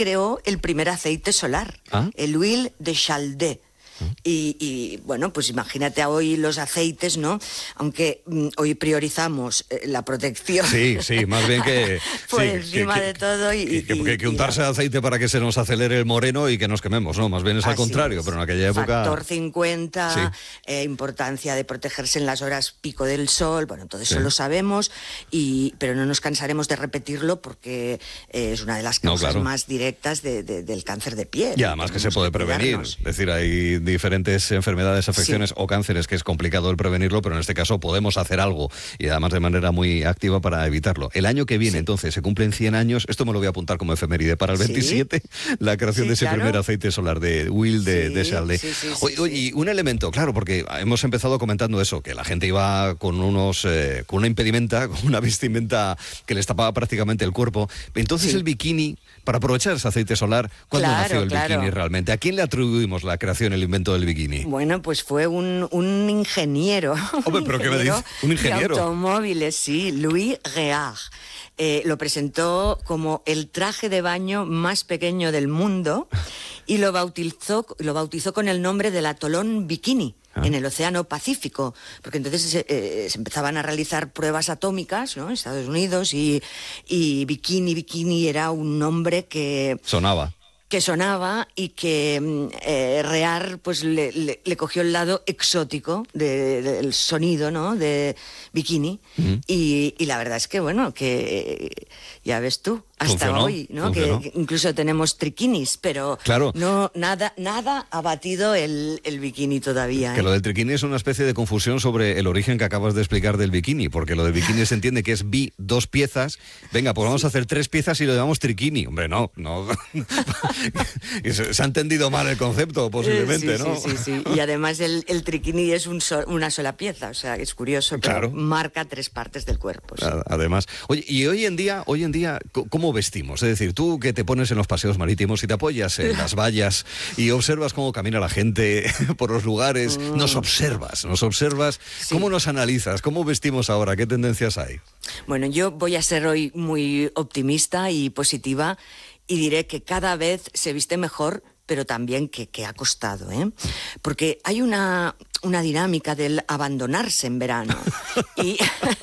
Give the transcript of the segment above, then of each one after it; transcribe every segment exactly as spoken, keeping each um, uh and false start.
creó el primer aceite solar, ¿Ah? el huile de Chaldée. Y, y bueno, pues imagínate hoy los aceites, ¿no? Aunque mm, hoy priorizamos eh, la protección. Sí, sí, más bien que... por sí, encima que, de todo y... Que, que, y, que, que y untarse la... aceite para que se nos acelere el moreno y que nos quememos, ¿no? Más bien es al Así contrario, es. pero en aquella época... Factor cincuenta, sí. eh, importancia de protegerse en las horas pico del sol, bueno, todo eso Sí. lo sabemos, y, pero no nos cansaremos de repetirlo porque eh, es una de las causas No, claro. más directas de, de, del cáncer de piel. Y además que se puede prevenir, cuidarnos. es decir, hay diferentes enfermedades, afecciones sí. o cánceres que es complicado el prevenirlo, pero en este caso podemos hacer algo y además de manera muy activa para evitarlo. El año que viene, sí. entonces, se cumplen cien años, esto me lo voy a apuntar como efeméride para el veintisiete, ¿Sí? la creación sí, de ese claro. primer aceite solar de Huile de, sí, de Chaldée. Sí, sí, sí, oye, sí. oye, y un elemento, claro, porque hemos empezado comentando eso, que la gente iba con unos eh, con una impedimenta, con una vestimenta que les tapaba prácticamente el cuerpo. Entonces sí. el bikini, para aprovechar ese aceite solar, ¿cuándo claro, nació el claro. bikini realmente? ¿A quién le atribuimos la creación, el invento del bikini? Bueno, pues fue un, un ingeniero. Hombre, ¿pero qué me dices? ¿Un ingeniero? De automóviles, sí, Louis Réard. Eh, lo presentó como el traje de baño más pequeño del mundo y lo bautizó, lo bautizó con el nombre del atolón Bikini. Ah. En el Océano Pacífico, porque entonces eh, se empezaban a realizar pruebas atómicas, ¿no? En Estados Unidos, y, y Bikini, Bikini era un nombre que... Sonaba. que sonaba y que eh, Réard pues le, le, le cogió el lado exótico de, de, del sonido, ¿no? De Bikini. Uh-huh. y, y la verdad es que, bueno, que eh, ya ves tú, hasta funcionó, hoy, ¿no? Que, que incluso tenemos triquinis, pero claro. no nada nada ha batido el, el bikini todavía. Que ¿eh? lo del triquini es una especie de confusión sobre el origen que acabas de explicar del bikini, porque lo del bikini se entiende que es bi, dos piezas. Venga, pues vamos sí. a hacer tres piezas y lo llamamos triquini. Hombre, no, no. se, se ha entendido mal el concepto, posiblemente, sí, ¿no? Sí, sí, sí. Y además el, el triquini es un so, una sola pieza, o sea, es curioso, pero claro. marca tres partes del cuerpo. Sí. Además, oye, y hoy en día, hoy en día, ¿cómo vestimos? Es decir, tú que te pones en los paseos marítimos y te apoyas en las vallas y observas cómo camina la gente por los lugares, mm. nos observas, nos observas, sí. ¿cómo nos analizas? ¿Cómo vestimos ahora? ¿Qué tendencias hay? Bueno, yo voy a ser hoy muy optimista y positiva y diré que cada vez se viste mejor, pero también que, que ha costado, ¿eh? Porque hay una, una dinámica del abandonarse en verano y...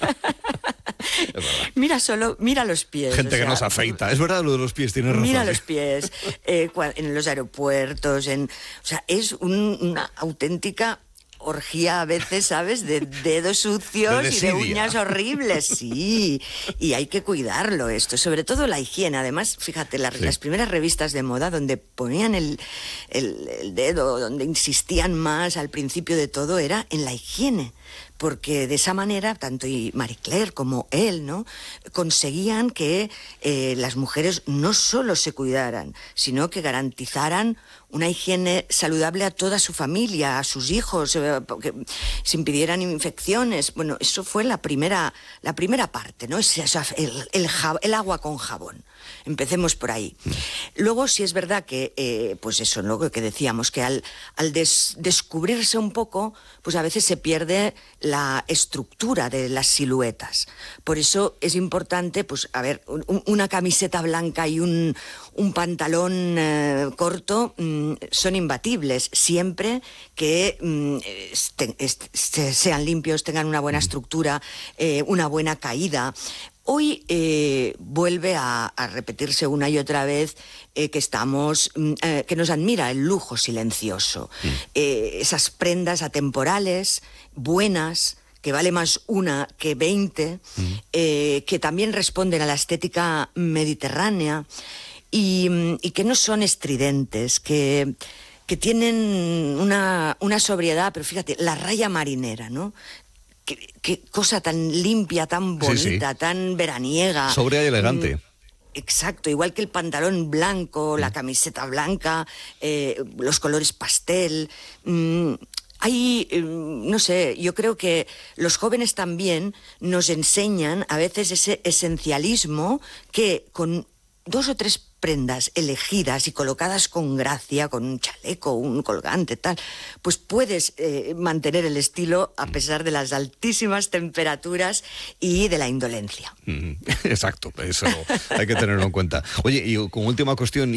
Mira solo, mira los pies. Gente o sea, que nos afeita. Es verdad lo de los pies, tienes razón. Mira ¿eh? los pies, eh, en los aeropuertos, en, o sea, es un, una auténtica orgía a veces, ¿sabes? De dedos sucios de y de uñas horribles, sí. Y hay que cuidarlo esto, sobre todo la higiene. Además, fíjate, las, sí. las primeras revistas de moda donde ponían el, el, el dedo, donde insistían más al principio de todo, era en la higiene. Porque de esa manera, tanto y Marie Claire como él, ¿no? conseguían que eh, las mujeres no solo se cuidaran, sino que garantizaran una higiene saludable a toda su familia, a sus hijos, eh, que se impidieran infecciones. Bueno, eso fue la primera, la primera parte, ¿no? Es, es, el, el, jab, el agua con jabón. Empecemos por ahí. Luego, sí es verdad que, eh, pues eso, ¿no? que decíamos, que al, al des, descubrirse un poco, pues a veces se pierde la estructura de las siluetas. Por eso es importante, pues, a ver, un, una camiseta blanca y un, un pantalón eh, corto mmm, son imbatibles, siempre que mmm, este, este, sean limpios, tengan una buena estructura, eh, una buena caída. Hoy eh, vuelve a, a repetirse una y otra vez eh, que estamos, eh, que nos admira el lujo silencioso. Mm. Eh, esas prendas atemporales, buenas, que vale más una que veinte, mm. eh, que también responden a la estética mediterránea y, y que no son estridentes, que... que tienen una, una sobriedad, pero fíjate, la raya marinera, ¿no? Qué, qué cosa tan limpia, tan bonita, sí, sí. tan veraniega. Sobria y elegante. Mm, exacto, igual que el pantalón blanco, mm. la camiseta blanca, eh, los colores pastel. Mm, hay, eh, no sé, yo creo que los jóvenes también nos enseñan a veces ese esencialismo que con dos o tres prendas elegidas y colocadas con gracia, con un chaleco, un colgante, tal, pues puedes eh, mantener el estilo a pesar de las altísimas temperaturas y de la indolencia. Mm, exacto, eso hay que tenerlo en cuenta. Oye, y como última cuestión...